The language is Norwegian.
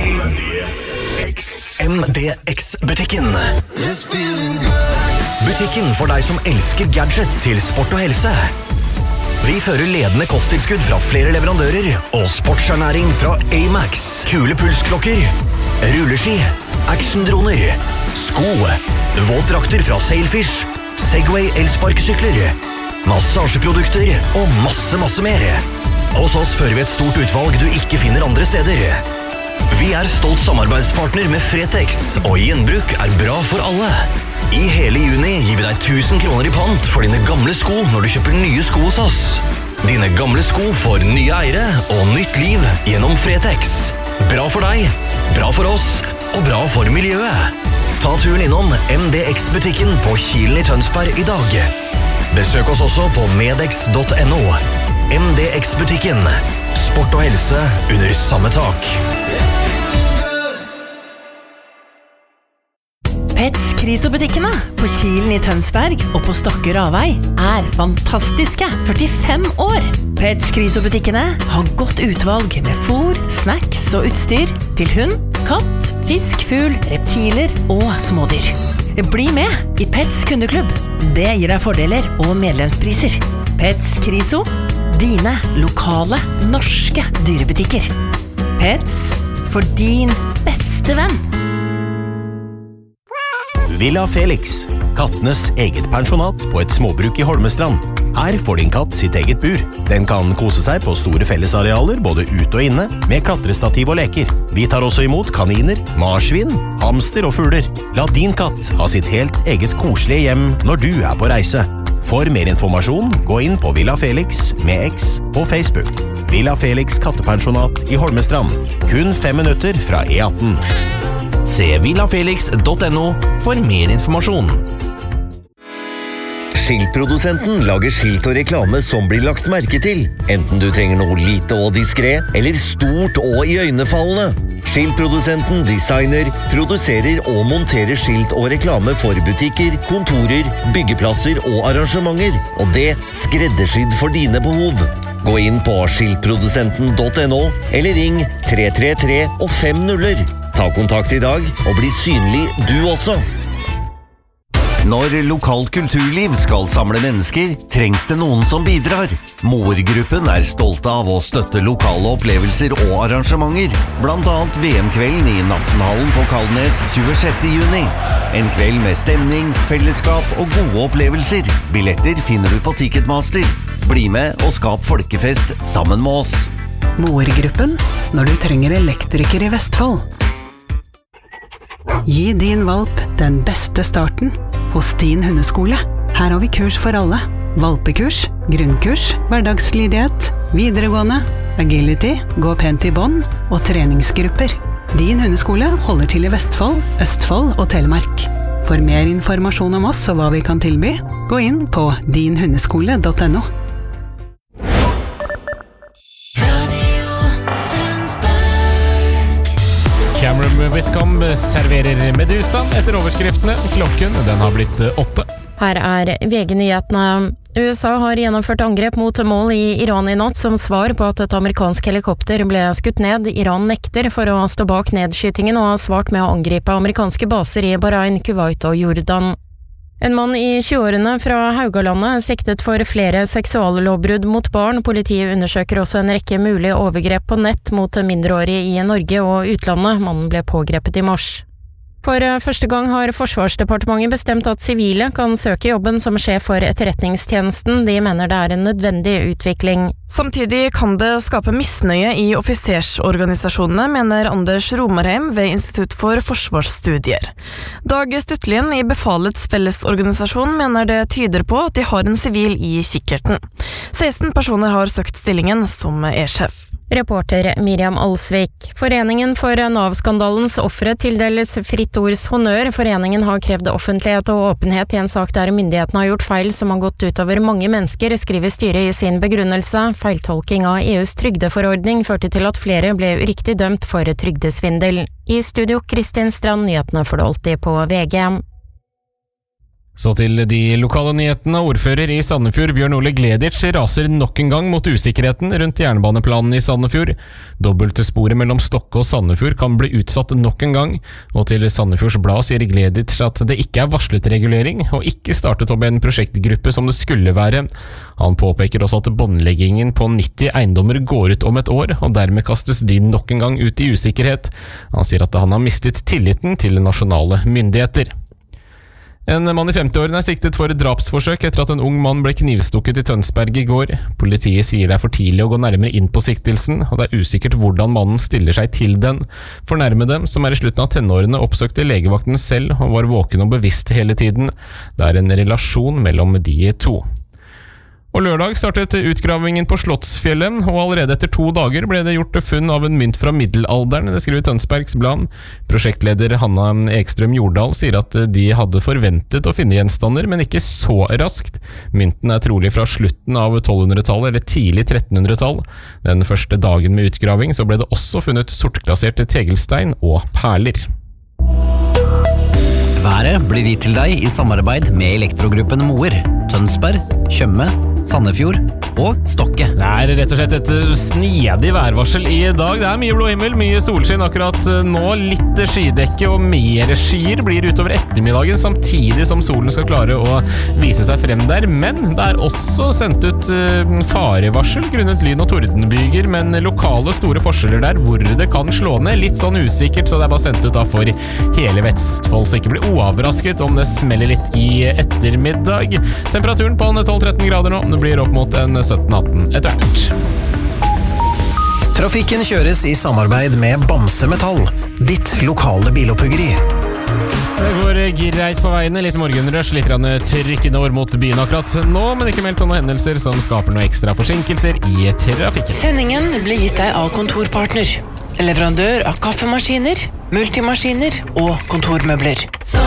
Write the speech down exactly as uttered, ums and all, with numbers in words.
M D X-butikken. Butikken for deg som elsker gadget til sport og helse. Vi fører ledende kosttilskudd fra flere leverandører og sportsernæring fra A-Max, kule pulsklokker, rulleski, actiondroner, sko, våtdrakter fra Sailfish, Segway elsparkesykler, massasjeprodukter og masse, masse mer. Hos oss fører vi et stort utvalg du ikke finner andre steder. Vi er stolt samarbeidspartner med Fretex, og gjenbruk er bra for alle. I hele juni gir vi deg tusen kroner i pant for dine gamle sko når du kjøper nye sko hos oss. Dine gamle sko får nye eiere og nytt liv gjennom Fretex. Bra for deg, bra for oss og bra for miljøet. Ta turen innom M D X-butikken på Kilen i Tønsberg i dag. Besøk oss også på medex punktum no. M D X-butikken. Sport og helse under samme tak. Pets Kriso-butikkene på Kilen i Tønsberg og på Stokke Ravei er fantastiske førtifem år. Pets Kriso-butikkene har godt utvalg med fôr, snacks og utstyr til hund, katt, fisk, fugl, reptiler og smådyr. Bli med i Pets kundeklubb. Det gir deg fordeler og medlemspriser. Pets Kriso, dine lokale norske dyrebutikker. Pets for din beste venn. Villa Felix, kattenes eget pensjonat på et småbruk i Holmestrand. Her får din katt sitt eget bur. Den kan kose seg på store fellesarealer, både ute og inne, med klatrestativ og leker. Vi tar også imot kaniner, marsvin, hamster og fugler. La din katt ha sitt helt eget koselige hjem når du er på reise. For mer informasjon, gå inn på Villa Felix med X på Facebook. Villa Felix kattepensjonat i Holmestrand. Kun fem minutter fra E atten. Se villafelix punktum no for mer informasjon. Skiltprodusenten lager skilt og reklame som blir lagt merke til, enten du trenger noe lite og diskret, eller stort og iøynefallende. Skiltprodusenten designer, produserer og monterer skilt og reklame for butikker, kontorer, byggeplasser og arrangementer, og det skreddersydd for dine behov. Gå inn på skiltprodusenten punktum no, eller ring tre tre tre og fem nuller. Ta kontakt i dag og bli synlig du også. Når lokalt kulturliv skal samle mennesker, trengs det noen som bidrar. Moer-gruppen er stolte av å støtte lokale opplevelser og arrangementer, blant annet V M-kvelden i Nattenhallen på Kalnes tjuesjette juni. En kveld med stemning, fellesskap og gode opplevelser. Billetter finner du på Ticketmaster. Bli med og skap folkefest sammen med oss. Moer-gruppen når du trenger elektriker i Vestfold. Gi din valp den beste starten hos din hundeskole. Her har vi kurs for alle. Valpekurs, grunnkurs, hverdagslydighet, videregående, agility, gå pent i bånd og treningsgrupper. Din hundeskole holder til i Vestfold, Østfold og Telemark. For mer informasjon om oss og hva vi kan tilby, gå inn på din hundeskole punktum no. Cameron Whitcomb serverer Medusa etter overskriftene. Klokken, den har blitt åtte. Her er V G-nyhetene. U S A har gjennomført angrep mot mål i Iran i natt som svar på at et amerikansk helikopter ble skutt ned. Iran nekter for å stå bak nedskytingen og har svart med å angripe amerikanske baser i Bahrain, Kuwait og Jordan. En mann i tjueårene fra Haugalandet er siktet for flere seksuallovbrudd mot barn. Politiet undersøker også en rekke mulige overgrep på nett mot mindreårige i Norge og utlandet. Mannen ble pågrepet i mars. For første gang har Forsvarsdepartementet bestemt at sivile kan søke jobben som sjef for etterretningstjenesten. De mener det er en nødvendig utvikling. Samtidig kan det skape misnøye i offisersorganisasjonene, mener Anders Romarheim ved Institutt for Forsvarsstudier. Dag Stuttlien i Befalets fellesorganisasjon mener det tyder på at de har en sivil i kikkerten. seksten personer har søkt stillingen som E-sjef. Reporter Miriam Alsvik. Foreningen for Nav-skandalens offre tildeles Fritt Ords honnør. Foreningen har krevd offentlighet og åpenhet i en sak der myndighetene har gjort feil som har gått utover mange mennesker, skriver styret i sin begrunnelse. Feiltolking av E U's trygdeforordning førte til at flere ble uriktig dømt for trygdesvindel. I studio Kristin Strand, nyhetene får du alltid på V G. Så til de lokale nyhetene. Ordfører i Sandefjord, Bjørn Ole Gleditsch, raser nok en gang mot usikkerheten rundt jernbaneplanen i Sandefjord. Dobbeltsporet mellom Stokke og Sandefjord kan bli utsatt nok en gang, og til Sandefjords Blad sier Gleditsch at det ikke er varslet regulering, og ikke startet opp en prosjektgruppe som det skulle være. Han påpeker også at båndleggingen på nitti eiendommer går ut om et år, og dermed kastes de nok en gang ut i usikkerhet. Han sier at han har mistet tilliten til nasjonale myndigheter. En mann i femti-årene er siktet for drapsforsøk etter at en ung mann ble knivstukket i Tønsberg i går. Politiet sier det er for tidlig å gå nærmere inn på siktelsen, og det er usikkert hvordan mannen stiller seg til den. Fornærmede, som er i slutten av tenårene, oppsøkte legevakten selv og var våken og bevisst hele tiden. Det er en relasjon mellom de to. Og lørdag startet utgravingen på Slottsfjellet, og allerede etter to dager ble det gjort funn av en mynt fra middelalderen, det skriver Tønsbergs Blad. Prosjektleder Hanna Ekstrøm Jordal sier at de hadde forventet å finne gjenstander, men ikke så raskt. Mynten er trolig fra slutten av tolvhundretallet eller tidlig trettenhundretall. Den første dagen med utgraving så ble det også funnet sortglasert tegelstein og perler. Været blir gitt til deg i samarbeid med Elektrogruppen Moer, Tønsberg, Tjøme, Sandefjord og Stokke. Det er rett og slett et snedig værvarsel i dag. Det er mye blå himmel, mye solskinn akkurat nå, litt skydekke og mer skyer blir utover ettermiddagen, samtidig som solen skal klare å vise seg frem der. Men det er også sendt ut farevarsel grunnet lyn- og tordenbyger, men lokale store forskjeller der hvor det kan slå ned. Litt sånn usikkert, så det er bare sendt ut da for hele Vestfold, så ikke bli overrasket om det smeller litt i ettermiddag. Temperaturen på tolv tretten grader nå, det blir opp mot en sytten atten etter hvert. Trafikken kjøres i samarbeid med Bamse Metall, ditt lokale biloppuggeri. Det går greit på veiene, litt morgenrush, litt trykkende år mot byen akkurat nå, men ikke meldt noen hendelser som skaper noe ekstra forsinkelser i trafikken. Sendingen blir gitt deg av Kontorpartner, leverandør av kaffemaskiner, multimaskiner og kontormøbler.